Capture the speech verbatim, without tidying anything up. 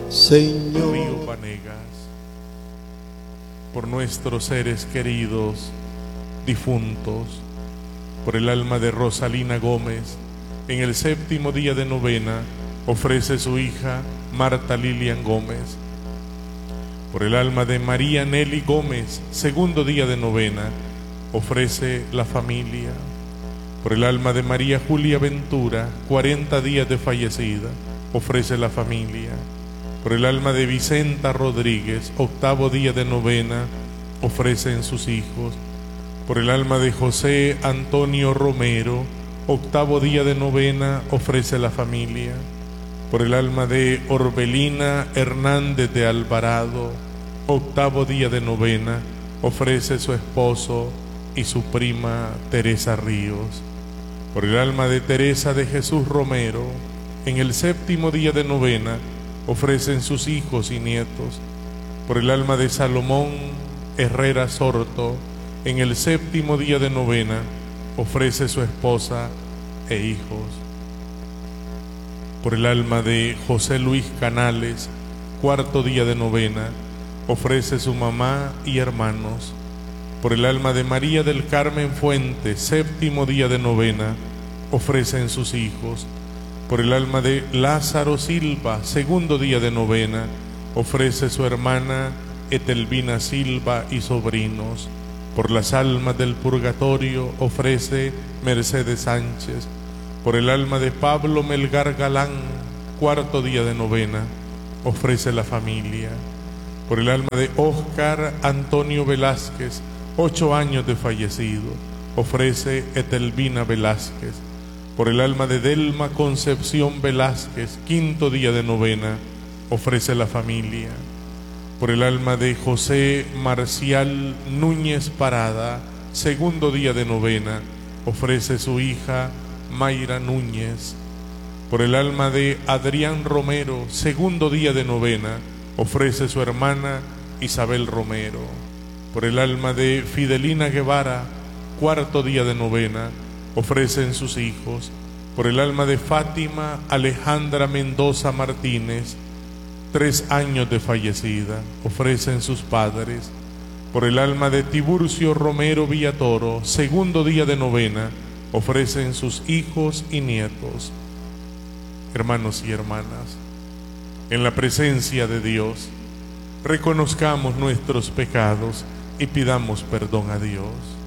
Señor. Río Vanegas, por nuestros seres queridos difuntos, por el alma de Rosalina Gómez, en el séptimo día de novena ofrece su hija Marta Lilian Gómez. Por el alma de María Nelly Gómez, segundo día de novena, ofrece la familia. Por el alma de María Julia Ventura, cuarenta días de fallecida, ofrece la familia. Por el alma de Vicenta Rodríguez, octavo día de novena, ofrecen sus hijos. Por el alma de José Antonio Romero, octavo día de novena, ofrece la familia. Por el alma de Orbelina Hernández de Alvarado, octavo día de novena, ofrece su esposo y su prima Teresa Ríos. Por el alma de Teresa de Jesús Romero, en el séptimo día de novena, ofrecen sus hijos y nietos. Por el alma de Salomón Herrera Sorto, en el séptimo día de novena, ofrece su esposa e hijos. Por el alma de José Luis Canales, cuarto día de novena, ofrece su mamá y hermanos. Por el alma de María del Carmen Fuentes, séptimo día de novena, ofrecen sus hijos. Por el alma de Lázaro Silva, segundo día de novena, ofrece su hermana Etelvina Silva y sobrinos. Por las almas del purgatorio ofrece Mercedes Sánchez. Por el alma de Pablo Melgar Galán, cuarto día de novena, ofrece la familia. Por el alma de Óscar Antonio Velázquez, ocho años de fallecido, ofrece Etelvina Velázquez. Por el alma de Delma Concepción Velázquez, quinto día de novena, ofrece la familia. Por el alma de José Marcial Núñez Parada, segundo día de novena, ofrece su hija Mayra Núñez. Por el alma de Adrián Romero, segundo día de novena, ofrece su hermana Isabel Romero. Por el alma de Fidelina Guevara, cuarto día de novena, ofrecen sus hijos. Por el alma de Fátima Alejandra Mendoza Martínez, tres años de fallecida, ofrecen sus padres. Por el alma de Tiburcio Romero Villatoro, segundo día de novena, ofrecen sus hijos y nietos. Hermanos y hermanas, en la presencia de Dios, reconozcamos nuestros pecados y pidamos perdón a Dios.